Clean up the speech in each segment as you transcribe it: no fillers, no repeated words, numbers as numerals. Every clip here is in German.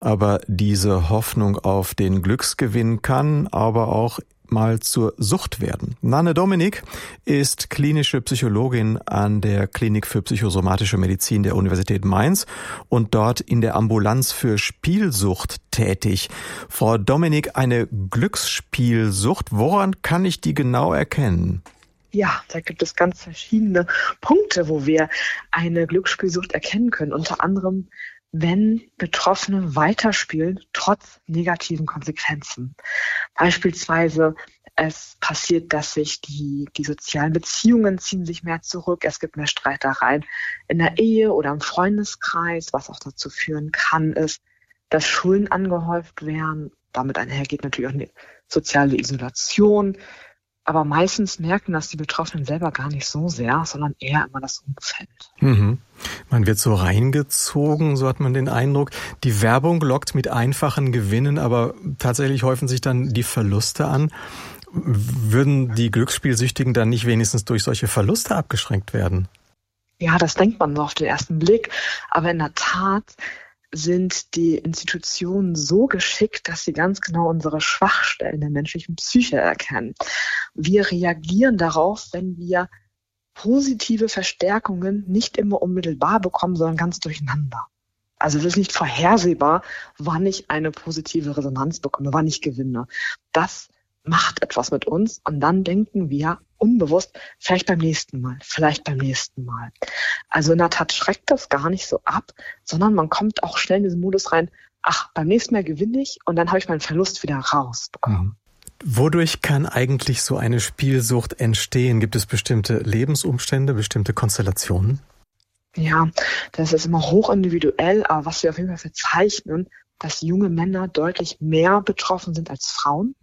Aber diese Hoffnung auf den Glücksgewinn kann aber auch mal zur Sucht werden. Nanne Dominik ist klinische Psychologin an der Klinik für psychosomatische Medizin der Universität Mainz und dort in der Ambulanz für Spielsucht tätig. Frau Dominik, eine Glücksspielsucht, woran kann ich die genau erkennen? Ja, da gibt es ganz verschiedene Punkte, wo wir eine Glücksspielsucht erkennen können. Unter anderem, wenn Betroffene weiterspielen, trotz negativen Konsequenzen. Beispielsweise, es passiert, dass sich die sozialen Beziehungen ziehen sich mehr zurück. Es gibt mehr Streitereien in der Ehe oder im Freundeskreis, was auch dazu führen kann, ist, dass Schulden angehäuft werden. Damit einhergeht natürlich auch eine soziale Isolation. Aber meistens merken das die Betroffenen selber gar nicht so sehr, sondern eher immer das Umfeld. Man wird so reingezogen, so hat man den Eindruck. Die Werbung lockt mit einfachen Gewinnen, aber tatsächlich häufen sich dann die Verluste an. Würden die Glücksspielsüchtigen dann nicht wenigstens durch solche Verluste abgeschränkt werden? Ja, das denkt man so auf den ersten Blick. Aber in der Tat sind die Institutionen so geschickt, dass sie ganz genau unsere Schwachstellen der menschlichen Psyche erkennen. Wir reagieren darauf, wenn wir positive Verstärkungen nicht immer unmittelbar bekommen, sondern ganz durcheinander. Also es ist nicht vorhersehbar, wann ich eine positive Resonanz bekomme, wann ich gewinne. Das macht etwas mit uns und dann denken wir unbewusst, vielleicht beim nächsten Mal. Also in der Tat schreckt das gar nicht so ab, sondern man kommt auch schnell in diesen Modus rein, beim nächsten Mal gewinne ich und dann habe ich meinen Verlust wieder rausbekommen. Wodurch kann eigentlich so eine Spielsucht entstehen? Gibt es bestimmte Lebensumstände, bestimmte Konstellationen? Ja, das ist immer hochindividuell, aber was wir auf jeden Fall verzeichnen, dass junge Männer deutlich mehr betroffen sind als Frauen.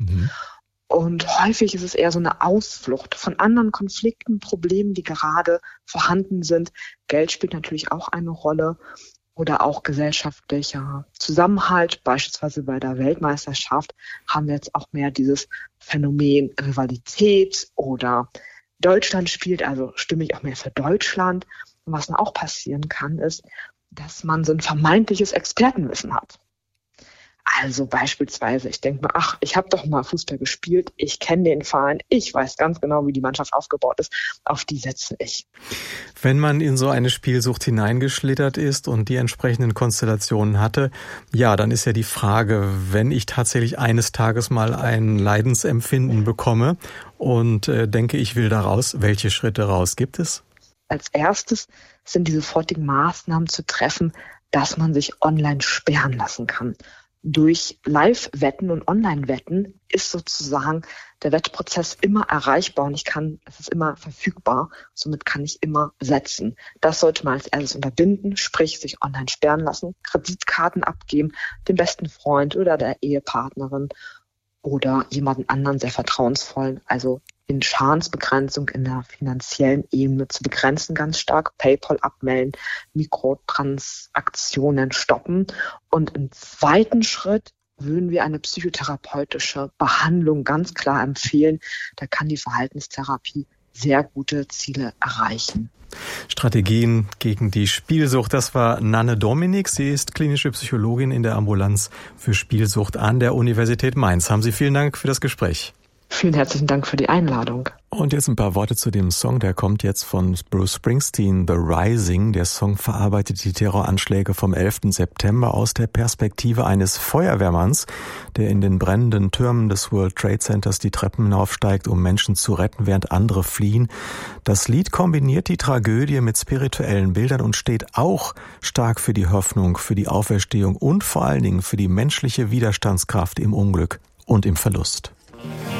Und häufig ist es eher so eine Ausflucht von anderen Konflikten, Problemen, die gerade vorhanden sind. Geld spielt natürlich auch eine Rolle oder auch gesellschaftlicher Zusammenhalt. Beispielsweise bei der Weltmeisterschaft haben wir jetzt auch mehr dieses Phänomen Rivalität oder Deutschland spielt, also stimme ich auch mehr für Deutschland. Und was dann auch passieren kann, ist, dass man so ein vermeintliches Expertenwissen hat. Also beispielsweise, ich denke mal, ich habe doch mal Fußball gespielt, ich kenne den Verein, ich weiß ganz genau, wie die Mannschaft aufgebaut ist, auf die setze ich. Wenn man in so eine Spielsucht hineingeschlittert ist und die entsprechenden Konstellationen hatte, ja, dann ist ja die Frage, wenn ich tatsächlich eines Tages mal ein Leidensempfinden bekomme und denke, ich will da raus, welche Schritte raus gibt es? Als erstes sind die sofortigen Maßnahmen zu treffen, dass man sich online sperren lassen kann. Durch Live-Wetten und Online-Wetten ist sozusagen der Wettprozess immer erreichbar und es ist immer verfügbar. Somit kann ich immer setzen. Das sollte man als erstes unterbinden, sprich sich online sperren lassen, Kreditkarten abgeben, dem besten Freund oder der Ehepartnerin oder jemanden anderen sehr vertrauensvollen, also in Schadensbegrenzung in der finanziellen Ebene zu begrenzen, ganz stark. PayPal abmelden, Mikrotransaktionen stoppen. Und im zweiten Schritt würden wir eine psychotherapeutische Behandlung ganz klar empfehlen. Da kann die Verhaltenstherapie sehr gute Ziele erreichen. Strategien gegen die Spielsucht, das war Nanne Dominik. Sie ist klinische Psychologin in der Ambulanz für Spielsucht an der Universität Mainz. Haben Sie vielen Dank für das Gespräch. Vielen herzlichen Dank für die Einladung. Und jetzt ein paar Worte zu dem Song, der kommt jetzt von Bruce Springsteen, The Rising. Der Song verarbeitet die Terroranschläge vom 11. September aus der Perspektive eines Feuerwehrmanns, der in den brennenden Türmen des World Trade Centers die Treppen hinaufsteigt, um Menschen zu retten, während andere fliehen. Das Lied kombiniert die Tragödie mit spirituellen Bildern und steht auch stark für die Hoffnung, für die Auferstehung und vor allen Dingen für die menschliche Widerstandskraft im Unglück und im Verlust.